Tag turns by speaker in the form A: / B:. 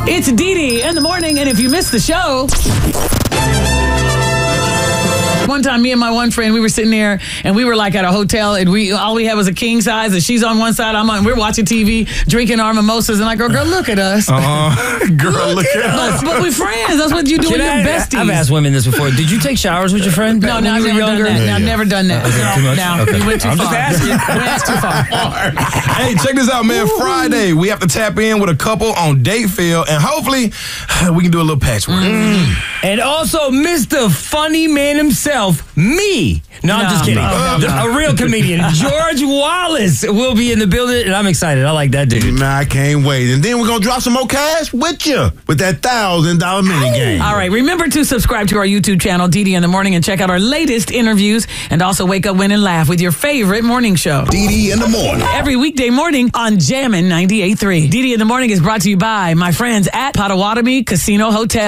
A: It's Dee in the morning, and if you missed the show... One time, me and my one friend, we were sitting there, and we were like at a hotel, and all we had was a king size, and she's on one side, we're watching TV, drinking our mimosas, and I go, girl, look at us.
B: Girl, look at us.
A: But we're friends. That's what you do with your besties.
C: I've asked women this before. Did you take showers with your friend?
A: No, I've never done that. I've never done that. You went too far.
C: I'm just asking.
A: Went too far.
B: Hey, check this out, man. Friday, we have to tap in with a couple on Dateville, and hopefully, we can do a little patchwork.
C: And also, Mr. Funny Man himself, me. No, I'm just kidding. A real comedian, George Wallace, will be in the building, and I'm excited. I like that dude.
D: Man, I can't wait. And then we're going to drop some more cash with you with that $1,000 mini game.
A: All right. Remember to subscribe to our YouTube channel, Dee in the Morning, and check out our latest interviews, and also wake up, win, and laugh with your favorite morning show.
E: Dee in the Morning.
A: Every weekday morning on Jammin' 98.3. Dee in the Morning is brought to you by my friends at Potawatomi Casino Hotel.